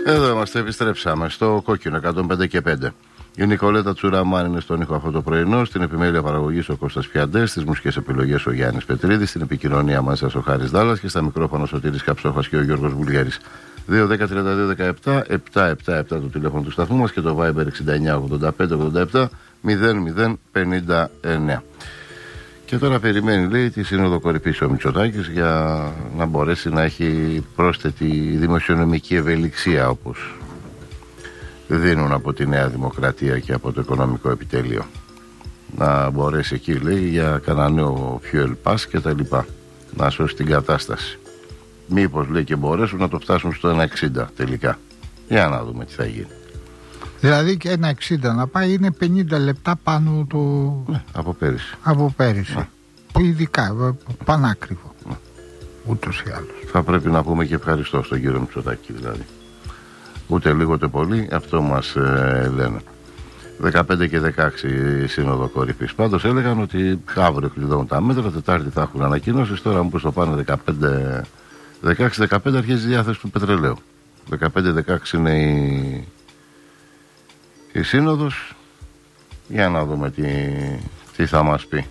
Εδώ είμαστε, επιστρέψαμε στο κόκκινο 105 και 5. Η Νικολέτα Τσουραμάν είναι στον ήχο αυτό το πρωινό. Στην επιμέλεια παραγωγής ο Κώστας Πιαντές. Στις μουσικές επιλογές ο Γιάννης Πετρίδης. Στην επικοινωνία μας ο Χάρης Δάλλας. Και στα μικρόφωνα ο Σωτήρης Καψόφας και ο Γιώργος Βουλγέρης. 2-10-32-17-777 το τηλέφωνο του σταθμού μας και το Viber 69-85-87-00-59. Και τώρα περιμένει, λέει, τη Σύνοδο Κορυφής ο Μητσοτάκης για να μπορέσει να έχει πρόσθετη δημοσιονομική ευελιξία, όπως δίνουν από τη Νέα Δημοκρατία και από το Οικονομικό Επιτέλειο. Να μπορέσει εκεί, λέει, για κανένα νέο fuel pass και τα λοιπά, να σώσει την κατάσταση. Μήπως, λέει, και μπορέσουν να το φτάσουν στο 1,60 τελικά. Για να δούμε τι θα γίνει. Δηλαδή και 1,60 να πάει είναι 50 λεπτά πάνω το... από πέρυσι. Από πέρυσι. Ειδικά, πανάκριβο. Ούτως ή άλλως. Θα πρέπει να πούμε και ευχαριστώ στον κύριο Μητσοτάκη, δηλαδή. Ούτε λίγο ούτε πολύ, αυτό μας λένε. 15 και 16 Σύνοδο Κορυφής. Πάντως έλεγαν ότι αύριο κλειδώνουν τα μέτρα, Τετάρτη θα έχουν ανακοινώσεις. Τώρα μου πως το πάνε 16-15 αρχίζει η διάθεση του πετρελαίου. 15-16 είναι η Σύνοδος. Για να δούμε τι θα μας πει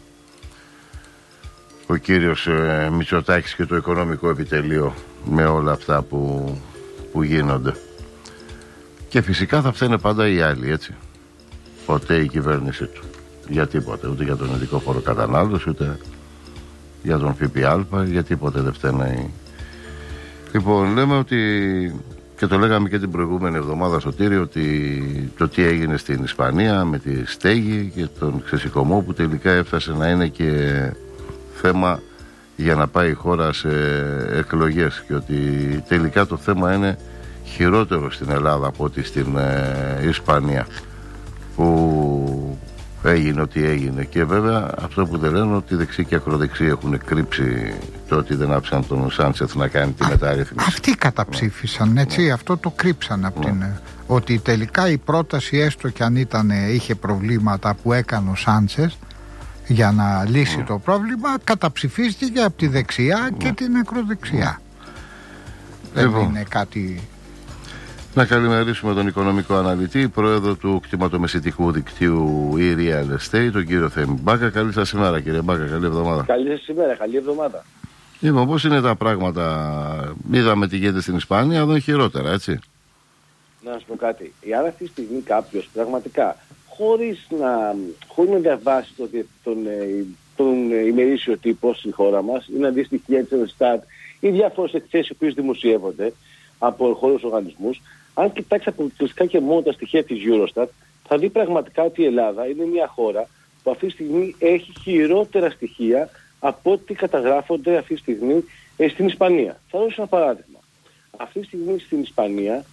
ο κύριος Μητσοτάκης και το Οικονομικό Επιτελείο με όλα αυτά που γίνονται. Και φυσικά θα φταίνε πάντα οι άλλοι, έτσι. Ποτέ η κυβέρνησή του για τίποτε, ούτε για τον ειδικό φόρο κατανάλωση, ούτε για τον ΦΠΑ, για τίποτε δεν φταίνε. Λοιπόν, λέμε ότι, και το λέγαμε και την προηγούμενη εβδομάδα, Σωτήρη, ότι το τι έγινε στην Ισπανία με τη στέγη και τον ξεσηκωμό που τελικά έφτασε να είναι και θέμα για να πάει η χώρα σε εκλογές, και ότι τελικά το θέμα είναι χειρότερο στην Ελλάδα από ότι στην Ισπανία, που έγινε ό,τι έγινε. Και βέβαια αυτό που δεν λένε, ότι δεξί και ακροδεξί έχουν κρύψει το ότι δεν άφησαν τον Σάντσεθ να κάνει τη μεταρρύθμιση. Αυτοί καταψήφισαν, έτσι, αυτό το κρύψαν από την... Ότι τελικά η πρόταση, έστω και αν είχε προβλήματα που έκανε ο Σάντσεθ για να λύσει το πρόβλημα, καταψηφίστηκε από τη δεξιά και την ακροδεξιά. Δεν είναι κάτι... Να καλημερίσουμε τον οικονομικό αναλυτή, πρόεδρο του κτηματομεσητικού δικτύου e-Real Estate, τον κύριο Θέμη Μπάκα. Καλή σας ημέρα, κύριε Μπάκα, καλή εβδομάδα. Καλή σας ημέρα, καλή εβδομάδα. Λοιπόν, πώς είναι τα πράγματα? Είδαμε τι γίνεται στην Ισπανία, εδώ είναι χειρότερα, έτσι. Να σας πω κάτι. Αν αυτή τη στιγμή κάποιος πραγματικά, χωρίς να διαβάσει τον ημερήσιο τύπο στη χώρα μας, ή να δει στοιχεία της Eurostat ή διάφορες εκθέσεις οι οποίες δημοσιεύονται από χώρους οργανισμούς, αν κοιτάξει αποκλειστικά και μόνο τα στοιχεία της Eurostat, θα δει πραγματικά ότι η Ελλάδα είναι μια χώρα που αυτή τη στιγμή έχει χειρότερα στοιχεία από ό,τι καταγράφονται αυτή τη στιγμή στην Ισπανία. Θα δώσω ένα παράδειγμα. Αυτή τη στιγμή στην Ισπανία,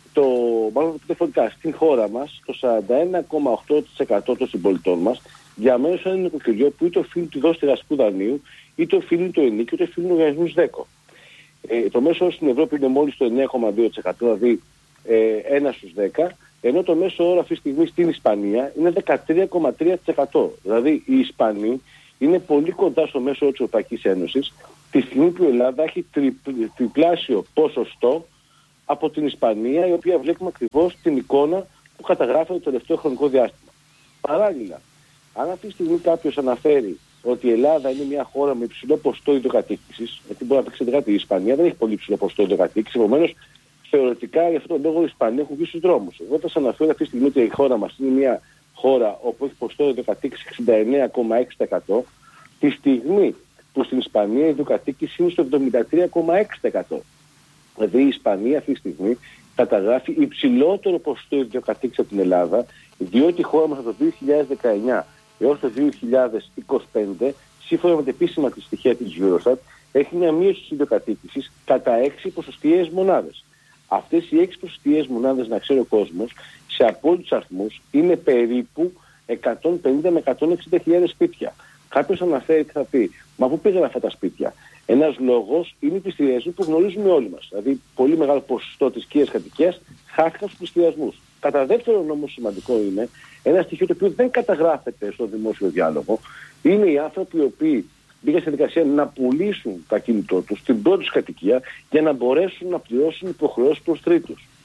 στην χώρα μας, το 41,8% των συμπολιτών μας διαμένουν σε ένα νοικοκυριό που είτε οφείλει τη δόση εργασικού δανείου, είτε οφείλει το ενίκιο, είτε οφείλει οργανισμούς ΔΕΚΟ. Το μέσο όρο στην Ευρώπη είναι μόλις το 9,2%, δηλαδή 1 στους 10, ενώ το μέσο όρο αυτή τη στιγμή στην Ισπανία είναι 13,3%. Δηλαδή οι Ισπανοί είναι πολύ κοντά στο μέσο όρο της Ευρωπαϊκής Ένωσης, τη στιγμή που η Ελλάδα έχει τριπλάσιο ποσοστό από την Ισπανία, η οποία βλέπουμε ακριβώς την εικόνα που καταγράφεται το τελευταίο χρονικό διάστημα. Παράλληλα, αν αυτή τη στιγμή κάποιος αναφέρει ότι η Ελλάδα είναι μια χώρα με υψηλό ποσοστό ιδιοκατοίκησης, γιατί μπορεί να πει κάτι, η Ισπανία δεν έχει πολύ υψηλό ποσοστό ιδιοκατοίκησης, επομένως θεωρητικά γι' αυτόν τον λόγο οι Ισπανοί έχουν βγει στους δρόμους. Εγώ θα σας αναφέρω αυτή τη στιγμή ότι η χώρα μας είναι μια χώρα όπου έχει ποσοστό ιδιοκατοίκησης 69,6%, τη στιγμή που στην Ισπανία η ιδιοκατοίκηση είναι στο 73,6%. Δηλαδή η Ισπανία αυτή τη στιγμή καταγράφει υψηλότερο ποσοστό ιδιοκατοίκησης από την Ελλάδα, διότι η χώρα μας από το 2019 έως το 2025, σύμφωνα με τα επίσημα της στοιχεία της Eurostat, έχει μια μείωση της ιδιοκατοίκησης κατά 6 ποσοστιαίες μονάδες. Αυτές οι 6 ποσοστιαίες μονάδες, να ξέρει ο κόσμος, σε απόλυτους αριθμούς είναι περίπου 150 με 160.000 σπίτια. Κάποιος αναφέρει και θα πει, μα πού πήγαν αυτά τα σπίτια? Ένας λόγος είναι οι πληστηριασμοί που γνωρίζουμε όλοι μας. Δηλαδή, πολύ μεγάλο ποσοστό της κύριας κατοικίας χάθηκαν στους πληστηριασμούς. Κατά δεύτερον, όμως, σημαντικό είναι ένα στοιχείο το οποίο δεν καταγράφεται στο δημόσιο διάλογο. Είναι οι άνθρωποι οι οποίοι μπήκαν στη δικασία να πουλήσουν τα κινητό τους στην πρώτη τους κατοικία για να μπορέσουν να πληρώσουν υποχρεώσεις προς τρίτους.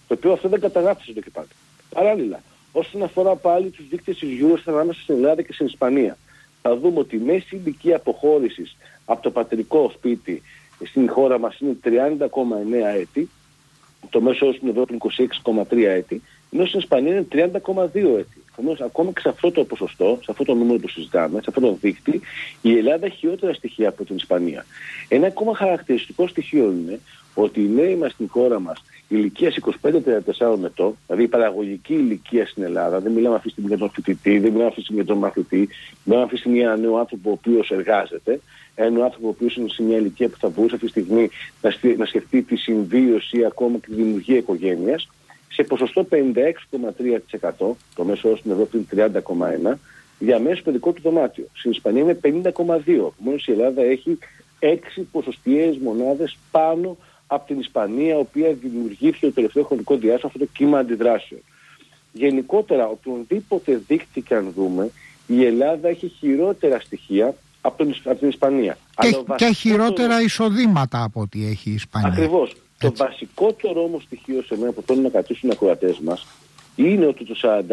Το οποίο αυτό δεν καταγράφησε το ΚΕΠΑΚ. Παράλληλα, όσον αφορά πάλι τους δείκτες της Eurostat ανάμεσα στην Ελλάδα και στην Ισπανία, θα δούμε ότι η μέση ηλικία αποχώρησης από το πατρικό σπίτι στην χώρα μας είναι 30,9 έτη, το μέσο όρο στην Ευρώπη είναι 26,3 έτη, ενώ στην Ισπανία είναι 30,2 έτη. Επομένως, ακόμα και σε αυτό το ποσοστό, σε αυτό το νούμερο που συζητάμε, σε αυτό το δείκτη, η Ελλάδα έχει χειρότερα στοιχεία από την Ισπανία. Ένα ακόμα χαρακτηριστικό στοιχείο είναι ότι οι νέοι μας στην χώρα μας ηλικίας 25-34 ετών, δηλαδή η παραγωγική ηλικία στην Ελλάδα, δεν μιλάμε αυτή τη στιγμή για τον φοιτητή, δεν μιλάμε αυτή τη στιγμή για τον μαθητή, μιλάμε αυτή τη στιγμή για ένα νέο άνθρωπο ο οποίος εργάζεται, ένα άνθρωπο ο οποίος είναι σε μια ηλικία που θα μπορούσε αυτή τη στιγμή να σκεφτεί τη συμβίωση ή ακόμα και τη δημιουργία οικογένειας, σε ποσοστό 56,3%, το μέσο όρο στην Ευρώπη είναι 30,1%, για μέσο παιδικό του δωμάτιο. Στην Ισπανία είναι 50,2%. Μόλις η Ελλάδα έχει 6 ποσοστιαίες μονάδες πάνω από την Ισπανία, η οποία δημιουργήθηκε το τελευταίο χρονικό διάστημα αυτό το κύμα αντιδράσεων. Γενικότερα, οποιονδήποτε δείκτη και αν δούμε, η Ελλάδα έχει χειρότερα στοιχεία από την Ισπανία. Και χειρότερα εισοδήματα από ό,τι έχει η Ισπανία. Ακριβώς. Το βασικότερο όμως στοιχείο σε μένα που θέλουν να κρατήσουν οι ακροατές μας είναι ότι το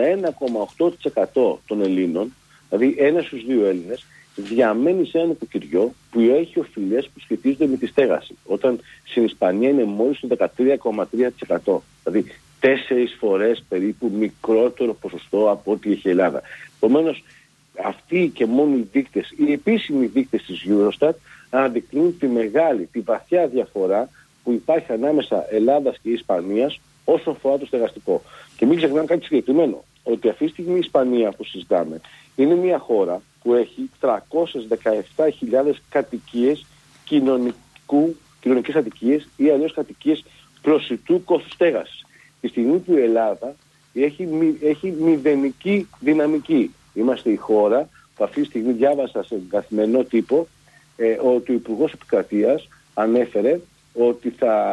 41,8% των Ελλήνων, δηλαδή 1 στους 2 Έλληνες, διαμένει σε ένα νοικοκυριό που έχει οφειλές που σχετίζονται με τη στέγαση. Όταν στην Ισπανία είναι μόλις το 13,3%. Δηλαδή 4 φορές περίπου μικρότερο ποσοστό από ό,τι έχει η Ελλάδα. Επομένως, αυτοί και μόνο οι δείκτες, οι επίσημοι δείκτες της Eurostat αναδεικνύουν τη βαθιά διαφορά που υπάρχει ανάμεσα Ελλάδας και Ισπανίας όσον αφορά το στεγαστικό. Και μην ξεχνάμε κάτι συγκεκριμένο, ότι αυτή τη στιγμή η Ισπανία που συζητάμε είναι μια χώρα που έχει 317.000 κατοικίες κοινωνικές κατοικίες ή αλλιώς κατοικίες προσιτού κόστους στέγασης. Τη στιγμή που η Ελλάδα έχει μηδενική δυναμική. Είμαστε η χώρα που αυτή τη στιγμή διάβασα σε καθημερινό τύπο ότι ο Υπουργός Επικρατείας ανέφερε ότι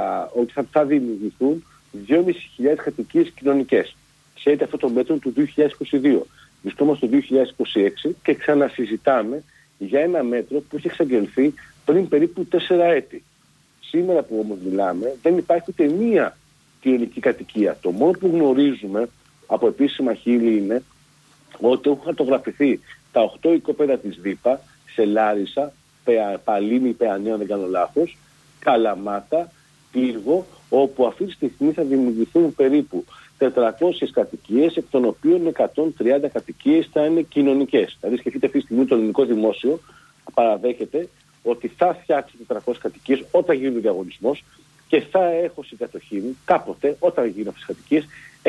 θα δημιουργηθούν 2.500 κατοικίες κοινωνικές. Ξέρετε αυτό το μέτρο του 2022. Βρισκόμαστε το 2026 και ξανασυζητάμε για ένα μέτρο που είχε εξαγγελθεί πριν περίπου 4 έτη. Σήμερα που όμως μιλάμε δεν υπάρχει ούτε μία κοινωνική κατοικία. Το μόνο που γνωρίζουμε από επίσημα χείλη είναι ότι έχουν χαρτογραφηθεί τα 8 οικόπεδα της ΔΥΠΑ σε Λάρισα, Παλίνη, Παιανέα, δεν κάνω λάθος, Καλαμάτα, Πύργο, όπου αυτή τη στιγμή θα δημιουργηθούν περίπου 400 κατοικίες, εκ των οποίων 130 κατοικίες θα είναι κοινωνικές. Δηλαδή σκεφτείτε αυτή τη στιγμή το ελληνικό δημόσιο παραδέχεται ότι θα φτιάξει 400 κατοικίες όταν γίνει ο διαγωνισμός και θα έχω στην κατοχή μου κάποτε, όταν γίνουν αυτές τις κατοικίες,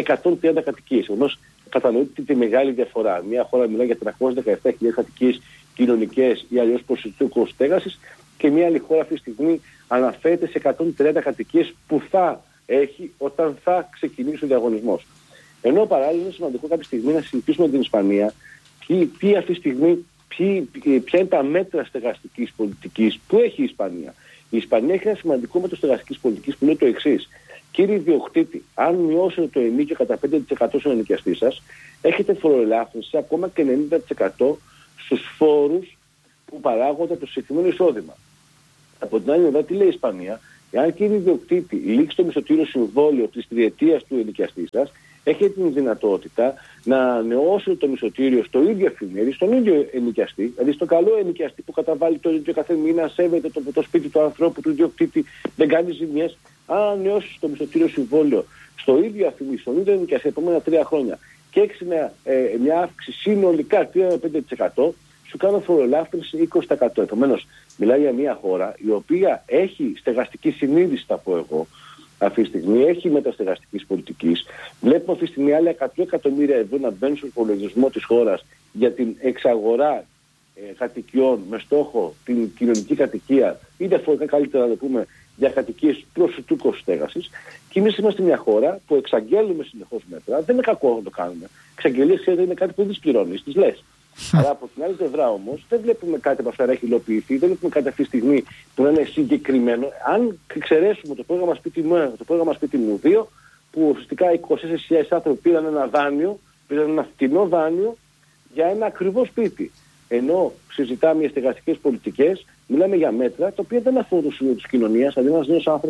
130 κατοικίες. Όμως κατανοείτε τη μεγάλη διαφορά. Μια χώρα μιλάει για 317.000 κατοικίες κοινωνικές ή αλλιώς προσιτού κόστους στέγασης και μια άλλη χώρα αυτή τη στιγμή αναφέρεται σε 130 κατοικίες που θα έχει όταν θα ξεκινήσει ο διαγωνισμός. Ενώ παράλληλα είναι σημαντικό κάποια στιγμή να συζητήσουμε την Ισπανία ποια αυτή τη στιγμή ποια είναι τα μέτρα στεγαστικής πολιτικής που έχει η Ισπανία. Η Ισπανία έχει ένα σημαντικό μέτρο στεγαστικής πολιτικής που είναι το εξής. Κύριε ιδιοκτήτη, αν μειώσετε το ενοίκιο κατά 5% στον ενοικιαστή σας, έχετε φοροελάφρυνση ακόμα και 90% στους φόρους που παράγονται από το συγκεκριμένο εισόδημα. Από την άλλη μεριά, τι λέει η Ισπανία, εάν κύριε ιδιοκτήτη λήξει το μισθωτήριο συμβόλαιο της τριετίας του ενοικιαστή σας, έχετε την δυνατότητα να ανανεώσετε το μισθωτήριο στο ίδιο εφημερίδα, στον ίδιο ενοικιαστή, δηλαδή στο καλό ενοικιαστή που καταβάλει το ίδιο κάθε μήνα, σέβεται το σπίτι του ανθρώπου, του ιδιοκτήτη, δεν κάνει ζημιές. Αν ανανεώσεις το μισθωτήριο συμβόλαιο στο ίδιο αφημί, στον ίδιο ενοικιαστή, επόμενα 3 χρόνια και έχεις μια αύξηση συνολικά 3-5%, σου κάνω φορολάφρυνση 20%. Επομένως, μιλάει για μια χώρα η οποία έχει στεγαστική συνείδηση, θα πω εγώ, αυτή τη στιγμή, έχει μεταστεγαστικής πολιτικής. Βλέπουμε αυτή τη στιγμή άλλα 100 εκατομμύρια ευρώ να μπαίνουν στον υπολογισμό της χώρας για την εξαγορά κατοικιών με στόχο την κοινωνική κατοικία ή διαφορετικά καλύτερα να το πούμε για κατοικίες προσιτού κόστους στέγασης. Και εμείς είμαστε μια χώρα που εξαγγέλνουμε συνεχώς μέτρα. Δεν είναι κακό να το κάνουμε. Εξαγγελίες είναι κάτι που δεν τις πληρώνεις, τις λες. Αλλά από την άλλη πλευρά όμως δεν βλέπουμε κάτι από αυτά να έχει υλοποιηθεί, δεν βλέπουμε κάτι αυτή τη στιγμή που να είναι συγκεκριμένο. Αν εξαιρέσουμε το πρόγραμμα σπίτι μου 1, το πρόγραμμα σπίτι μου 2, που ουσιαστικά 24.000 άνθρωποι πήραν ένα δάνειο, πήραν ένα φτηνό δάνειο για ένα ακριβό σπίτι. Ενώ συζητάμε για στεγαστικές πολιτικές, μιλάμε για μέτρα τα οποία δεν αφορούν το σύνολο της κοινωνίας. Δηλαδή, ένας νέος άνθρωπος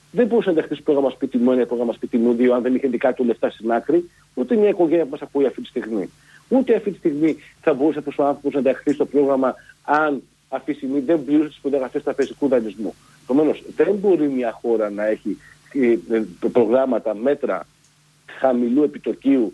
Δεν μπορούσε να δεχτεί πρόγραμμα σπίτι μου 1, πρόγραμμα σπίτι μου 2, αν δεν είχε δικά του λεφτά στην άκρη, ούτε μια οικογένεια που μας ακούει αυτή τη στιγμή. Ούτε αυτή τη στιγμή θα μπορούσε αυτός ο άνθρωπος να δεχτεί στο πρόγραμμα, αν αυτή τη στιγμή δεν πληρούσε τις προδιαγραφές τραπεζικού δανεισμού. Επομένως, δεν μπορεί μια χώρα να έχει προγράμματα, μέτρα χαμηλού επιτοκίου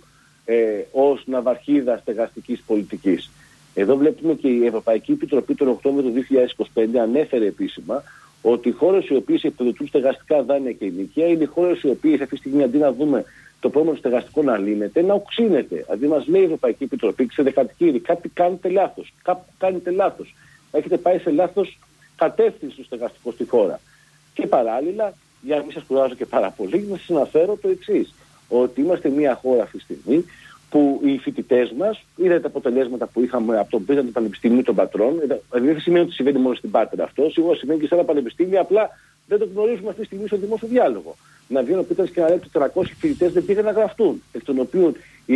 ως ναυαρχίδα στεγαστικής πολιτικής. Εδώ βλέπουμε και η Ευρωπαϊκή Επιτροπή τον Οκτώβριο του 2025 ανέφερε επίσημα ότι οι χώρες οι οποίες επιδοτούν στεγαστικά δάνεια και ενοικία είναι οι χώρες οι οποίες αυτή τη στιγμή, αντί να δούμε το πρόβλημα του στεγαστικού να λύνεται, να οξύνεται. Αντί μας λέει η Ευρωπαϊκή Επιτροπή, ξεδεκατικήρι, κάτι κάνετε λάθος. Κάπου κάνετε λάθος. Έχετε πάει σε λάθος κατεύθυνση του στεγαστικού στη χώρα. Και παράλληλα, για να μην σας κουράζω και πάρα πολύ, να σας αναφέρω το εξής. Ότι είμαστε μια χώρα αυτή τη στιγμή που οι φοιτητές μας, είδατε τα αποτελέσματα που είχαμε από τον πρίζαντη του Πανεπιστημίου των Πατρών, δεν σημαίνει ότι συμβαίνει μόνο στην Πάτρα αυτό, σίγουρα συμβαίνει και σε άλλα πανεπιστήμια, απλά δεν το γνωρίζουμε αυτή τη στιγμή στο δημόσιο διάλογο. Να βγαίνουν ο Πίτρας και να λέει ότι 400 φοιτητές δεν πήγαν να γραφτούν, εκ των οποίων οι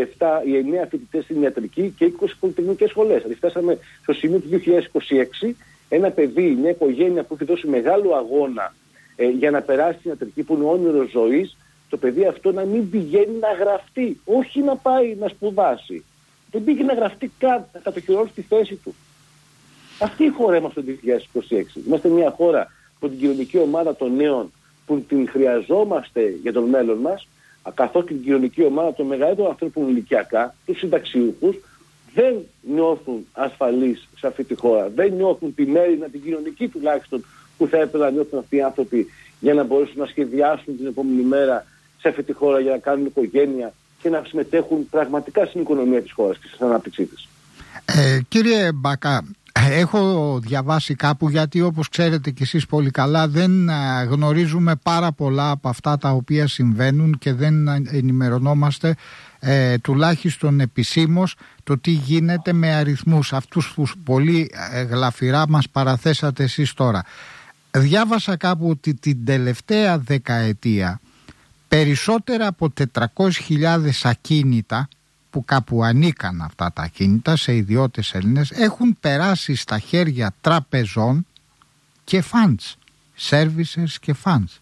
9 φοιτητές στην ιατρική και 20 πολυτεχνικές σχολές. Δηλαδή φτάσαμε στο σημείο του 2026, ένα παιδί, μια οικογένεια που έχει δώσει μεγάλο αγώνα για να περάσει στην ιατρική, που είναι όνειρο ζωής, το παιδί αυτό να μην πηγαίνει να γραφτεί, όχι να πάει να σπουδάσει. Δεν πήγε να γραφτεί καν, να κατοχυρώσει τη θέση του. Αυτή η χώρα είμαστε το 2026. Είμαστε μια χώρα που την κοινωνική ομάδα των νέων που την χρειαζόμαστε για τον μέλλον μας, καθώς και την κοινωνική ομάδα των μεγαλύτερων ανθρώπων ηλικιακά, τους συνταξιούχους, δεν νιώθουν ασφαλείς σε αυτή τη χώρα. Δεν νιώθουν τη μέρημνα, την κοινωνική τουλάχιστον, που θα έπρεπε να νιώθουν αυτοί οι άνθρωποι για να μπορέσουν να σχεδιάσουν την επόμενη μέρα σε αυτή τη χώρα, για να κάνουν οικογένεια και να συμμετέχουν πραγματικά στην οικονομία της χώρας και στην ανάπτυξή της. Κύριε Μπακά, έχω διαβάσει κάπου, γιατί όπως ξέρετε και εσείς πολύ καλά δεν γνωρίζουμε πάρα πολλά από αυτά τα οποία συμβαίνουν και δεν ενημερωνόμαστε τουλάχιστον επισήμως το τι γίνεται με αριθμούς αυτούς που πολύ γλαφυρά μας παραθέσατε εσείς τώρα. Διάβασα κάπου ότι την τελευταία δεκαετία περισσότερα από 400.000 ακίνητα, που κάπου ανήκαν αυτά τα ακίνητα σε ιδιώτες Έλληνες, έχουν περάσει στα χέρια τραπεζών και funds, services και funds.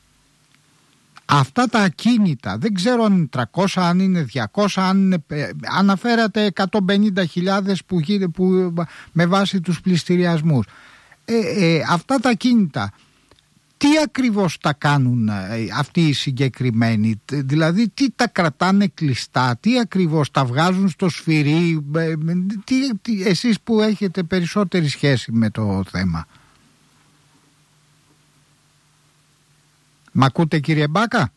Αυτά τα ακίνητα, δεν ξέρω αν είναι 300, αν είναι 200, αν είναι, αναφέρατε 150.000 που με βάση τους πληστηριασμούς. Αυτά τα ακίνητα, τι ακριβώς τα κάνουν αυτοί οι συγκεκριμένοι, δηλαδή τι τα κρατάνε κλειστά, τι ακριβώς τα βγάζουν στο σφυρί, εσείς που έχετε περισσότερη σχέση με το θέμα. Μ' ακούτε κύριε Μπάκα?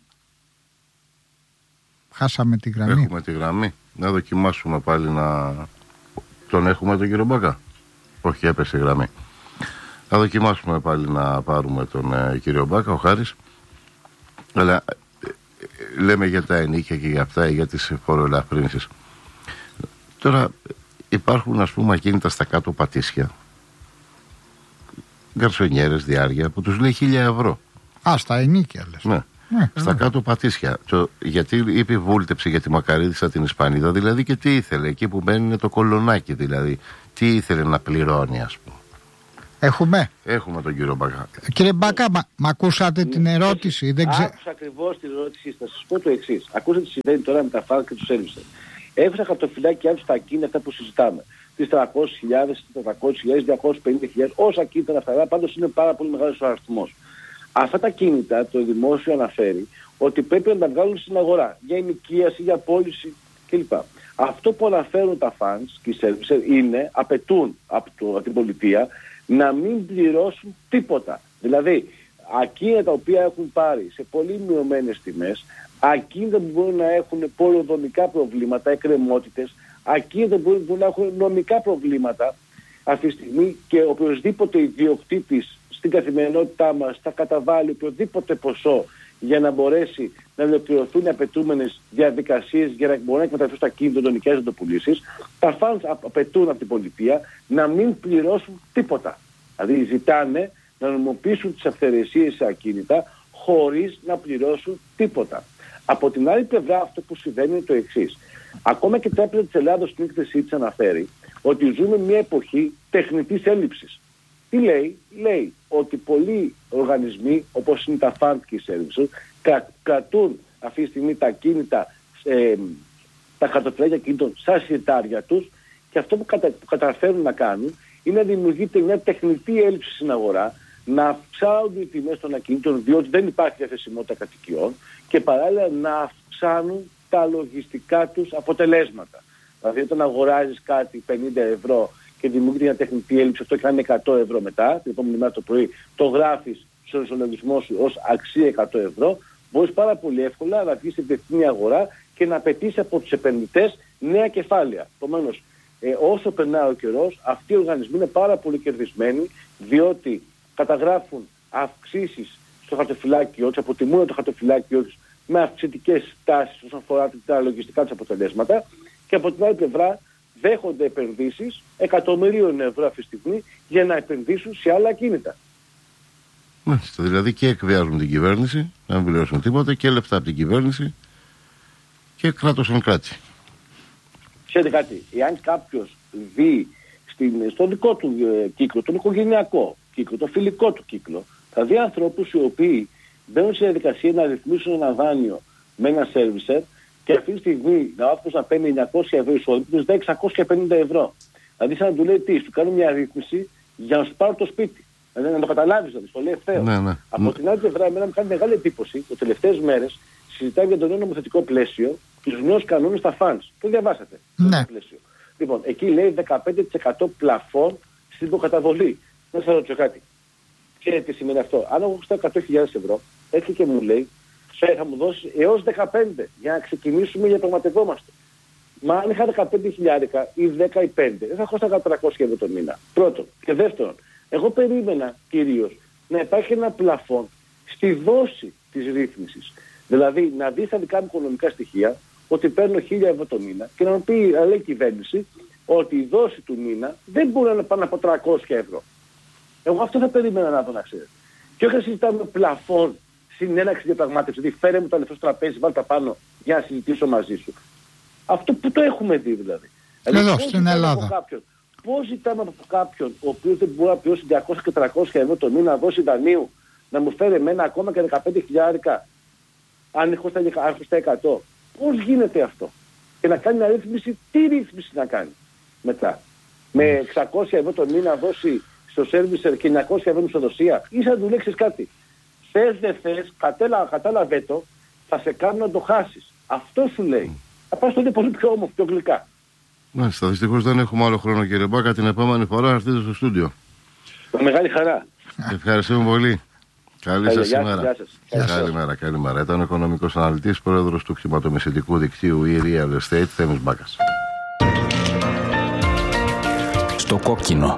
Χάσαμε τη γραμμή. Έχουμε τη γραμμή. Να δοκιμάσουμε πάλι να... Τον έχουμε τον κύριο Μπάκα? Όχι, έπεσε η γραμμή. Θα δοκιμάσουμε πάλι να πάρουμε τον κύριο Μπάκα, ο Χάρης. Αλλά λέμε για τα ενίκια και για αυτά, για τις φοροελαφρύνσεις. Τώρα υπάρχουν, ας πούμε, ακίνητα στα κάτω Πατήσια, γκαρσονιέρες, διάρκεια, που τους λέει 1.000 ευρώ. Στα ενίκια λες. Ναι. Στα κάτω Πατήσια. Γιατί είπε η βούλτεψη για τη Μακαρίδισσα την Ισπανίδα, δηλαδή, και τι ήθελε, εκεί που μένει είναι το κολονάκι, δηλαδή. Τι ήθελε να πληρώνει, ας πούμε. Έχουμε τον κύριο Μπακά. Κύριε Μπακά, μ' ακούσατε την ερώτηση? Άκουσα ακριβώς την ερώτηση. Θα σας πω το εξής. Ακούσατε τι συμβαίνει τώρα με τα φάρμακα και τους services. Έφυσα χαρτοφυλάκια τους στα ακίνητα αυτά που συζητάμε. Τις 300.000, τις 400.000, 250.000, όσα ακίνητα να φέρει, πάντως είναι πάρα πολύ μεγάλος ο αριθμός. Αυτά τα κίνητα το δημόσιο αναφέρει ότι πρέπει να τα βγάλουν στην αγορά για ενοικίαση, για πώληση κλπ. Αυτό που αναφέρουν τα funds και οι services είναι, απαιτούν από την πολιτεία να μην πληρώσουν τίποτα. Δηλαδή, ακίνητα τα οποία έχουν πάρει σε πολύ μειωμένες τιμές, ακίνητα που μπορούν να έχουν πολυοδομικά προβλήματα, εκκρεμότητες, ακίνητα που μπορούν να έχουν νομικά προβλήματα αυτή τη στιγμή, και οποιοσδήποτε ιδιοκτήτης στην καθημερινότητά μας θα καταβάλει οποιοδήποτε ποσό για να μπορέσει να ολοκληρωθούν οι απαιτούμενες διαδικασίες για να μπορούν να εκμεταλλευτούν τα ακίνητα, τον νοικιάζει, να το πουλήσεις. Τα funds απαιτούν από την πολιτεία να μην πληρώσουν τίποτα. Δηλαδή ζητάνε να νομιμοποιήσουν τις αυθαιρεσίες σε ακίνητα χωρίς να πληρώσουν τίποτα. Από την άλλη πλευρά, αυτό που συμβαίνει είναι το εξής. Ακόμα και η Τράπεζα της Ελλάδος στην έκθεσή της αναφέρει ότι ζούμε μια εποχή τεχνητής έλλειψης. Τι λέει? Λέει ότι πολλοί οργανισμοί, όπως είναι τα fund και οι services, κρατούν αυτή τη στιγμή τα κίνητα, τα χαρτοφυλάκια κινήτων στα συρτάρια τους, και αυτό που καταφέρουν να κάνουν είναι να δημιουργείται μια τεχνητή έλλειψη στην αγορά, να αυξάνουν οι τιμές των ακινήτων διότι δεν υπάρχει διαθεσιμότητα κατοικιών, και παράλληλα να αυξάνουν τα λογιστικά τους αποτελέσματα. Δηλαδή, όταν αγοράζεις κάτι 50 ευρώ και δημιουργείται μια τεχνητή έλλειψη, αυτό κάνει 100 ευρώ μετά, την επόμενη μέρα το πρωί το γράφεις στον ισολογισμό σου ως αξία 100 ευρώ, μπορείς πάρα πολύ εύκολα να βγεις στην διεθνή αγορά και να απαιτείς από τους επενδυτές νέα κεφάλαια. Επομένως, όσο περνάει ο καιρός, αυτοί οι οργανισμοί είναι πάρα πολύ κερδισμένοι, διότι καταγράφουν αυξήσεις στο χαρτοφυλάκιο, αποτιμούν το χαρτοφυλάκιο με αυξητικές τάσεις όσον αφορά τα λογιστικά τους αποτελέσματα, και από την άλλη πλευρά δέχονται επενδύσεις εκατομμυρίων ευρώ αυτή τη στιγμή για να επενδύσουν σε άλλα κίνητα. Μάλιστα, δηλαδή και εκβιάζουν την κυβέρνηση, να μην πληρώσουν τίποτα, και λεφτά από την κυβέρνηση και κράτος εν κράτη. Ξέρετε κάτι, εάν κάποιος δει στο δικό του κύκλο, τον οικογενειακό κύκλο, το φιλικό του κύκλο, θα δει ανθρώπους οι οποίοι μπαίνουν σε διαδικασία να ρυθμίσουν ένα δάνειο με ένα servicer, και αυτή τη στιγμή ο άνθρωπος να παίρνει 900 ευρώ εισόδημα, του δίνει 650 ευρώ. Δηλαδή, σαν να του λέει τι, του κάνει μια ρύθμιση για να σου πάρει το σπίτι. Δηλαδή, να το καταλάβεις, δηλαδή, στο λέει ευθέως. Ναι. Από την άλλη πλευρά, εμένα μου κάνει μεγάλη εντύπωση ότι τις τελευταίες μέρες συζητάει για το νέο νομοθετικό πλαίσιο, τους νέους κανόνες στα funds. Το διαβάσατε. Ναι. Πλαίσιο. Λοιπόν, εκεί λέει 15% πλαφόν στην υποκαταβολή. Να σας ρωτήσω κάτι. Ξέρετε τι σημαίνει αυτό? Αν εγώ χρωστάω 100.000 ευρώ, έρχεται και μου λέει, θα μου δώσει έως 15 για να ξεκινήσουμε για πραγματευόμαστε. Μα αν είχα 15.000 ή 10 ή 5, δεν θα χρωστάω 300 ευρώ το μήνα. Πρώτον. Και δεύτερον, εγώ περίμενα κυρίως να υπάρχει ένα πλαφόν στη δόση της ρύθμισης. Δηλαδή να δει στα δικά μου οικονομικά στοιχεία ότι παίρνω 1.000 ευρώ το μήνα και να μου πει, λέει η κυβέρνηση, ότι η δόση του μήνα δεν μπορεί να πάνε από 300 ευρώ. Εγώ αυτό θα περίμενα να δω, να ξέρετε. Και όχι να συζητάμε πλαφόν συνέναξη διαπραγμάτευση, δηλαδή φέρε μου τα λεφτά στο τραπέζι, βάλτε τα πάνω για να συζητήσω μαζί σου. Αυτό που το έχουμε δει δηλαδή. Εδώ στην Ελλάδα. Πώς ζητάμε από κάποιον ο οποίος δεν μπορεί να πληρώσει 200 και 300 ευρώ το μήνα να δώσει δανείου, να μου φέρει εμένα ακόμα και 15.000 αν χρωστά 100. Πώς γίνεται αυτό? Και να κάνει μια ρύθμιση, τι ρύθμιση να κάνει μετά? Με 600 ευρώ το μήνα να δώσει στο σέρβισερ και 900 ευρώ μισοδοσία, ή θα του λέξεις κάτι? Θες δεν θες, κατάλαβε το, θα σε κάνω να το χάσεις. Αυτό σου λέει. Θα πας τότε πολύ πιο όμορφο, πιο γλυκά. Μάλιστα, δυστυχώς δεν έχουμε άλλο χρόνο, κύριε Μπάκα. Την επόμενη φορά να έρθετε στο στούντιο. Με μεγάλη χαρά. Ευχαριστούμε πολύ. Καλή σας ημέρα. Καλημέρα. Καλημέρα. Ήταν ο οικονομικός αναλυτής, πρόεδρος του χρηματομεσητικού δικτύου e-Real Estate, Θέμης Μπάκας. Στο κόκκινο.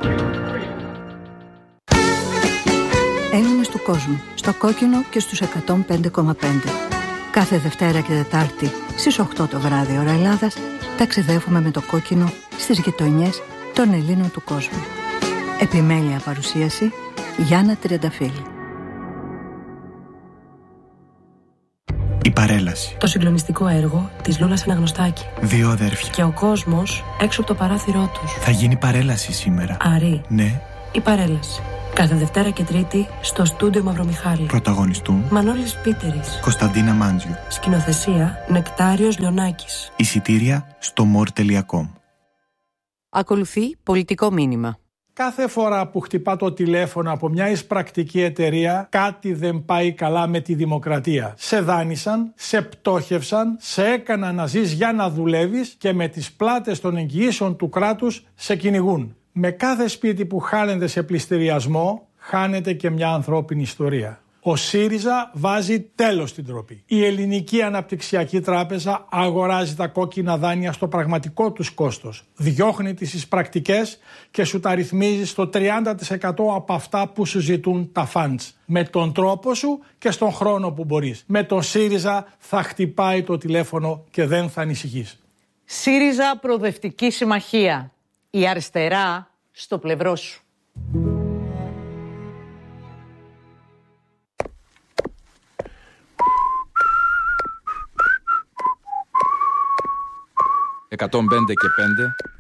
Έλληνες του κόσμου, στο κόκκινο και στους 105,5. Κάθε Δευτέρα και Τετάρτη στις 8 το βράδυ ώρα Ελλάδας ταξιδεύουμε με το κόκκινο στις γειτονιές των Ελλήνων του κόσμου. Επιμέλεια παρουσίαση Γιάννα Τριανταφύλλη. Η παρέλαση. Το συγκλονιστικό έργο της Λόλας Αναγνωστάκη. 2 αδέρφια. Και ο κόσμος έξω από το παράθυρό τους. Θα γίνει παρέλαση σήμερα. Αρή. Ναι. Η παρέλαση. Κάθε Δευτέρα και Τρίτη στο στούντιο Μαυρομιχάλη. Πρωταγωνιστούν Μανώλης Πίτερης. Κωνσταντίνα Μάντζιου. Σκηνοθεσία Νεκτάριος Λιονάκης. Εισιτήρια στο more.com. Ακολουθεί πολιτικό μήνυμα. Κάθε φορά που χτυπά το τηλέφωνο από μια εισπρακτική εταιρεία, κάτι δεν πάει καλά με τη δημοκρατία. Σε δάνεισαν, σε πτώχευσαν, σε έκαναν να ζεις για να δουλεύεις και με τις πλάτες των εγγυήσεων του κράτους σε κυνηγούν. Με κάθε σπίτι που χάνεται σε πληστηριασμό, χάνεται και μια ανθρώπινη ιστορία. Ο ΣΥΡΙΖΑ βάζει τέλος στην ντροπή. Η Ελληνική Αναπτυξιακή Τράπεζα αγοράζει τα κόκκινα δάνεια στο πραγματικό τους κόστος. Διώχνει τις εισπρακτικές και σου τα ρυθμίζει στο 30% από αυτά που σου ζητούν τα funds. Με τον τρόπο σου και στον χρόνο που μπορείς. Με τον ΣΥΡΙΖΑ θα χτυπάει το τηλέφωνο και δεν θα ανησυχείς. ΣΥΡΙΖΑ Προοδευτική Συμμαχία. Η αριστερά στο πλευρό σου. 105 και 5